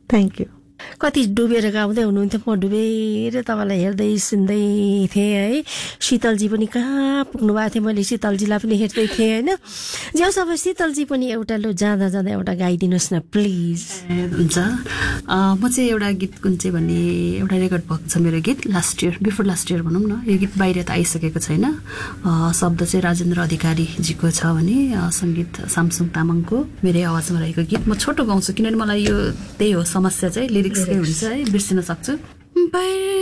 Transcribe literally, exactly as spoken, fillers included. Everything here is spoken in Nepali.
Thank you. कति डुबेर गाउँदै हुनुहुन्थ्यो, म डुबेर तपाईँलाई हेर्दै सुन्दै थिएँ है। शीतलजी पनि कहाँ पुग्नु भएको थियो, मैले शीतलजीलाई पनि हेर्दै थिएँ होइन। ज्याउ सबै शीतलजी पनि एउटा लो जाँदा जाँदा एउटा गाइदिनुहोस् न प्लिज। हुन्छ, म चाहिँ एउटा गीत कुन चाहिँ भन्ने एउटा रेकर्ड भएको छ मेरो गीत last year, before last year भनौँ न। यो गीत बाहिर त आइसकेको छैन। शब्द चाहिँ राजेन्द्र अधिकारीजीको छ भने सङ्गीत सामसुङ तामाङको मेरै आवाजमा रहेको गीत। म छोटो गाउँछु किनभने मलाई यो त्यही हो समस्या चाहिँ, लिरिक्सकै हुन्छ है, बिर्सिन सक्छु।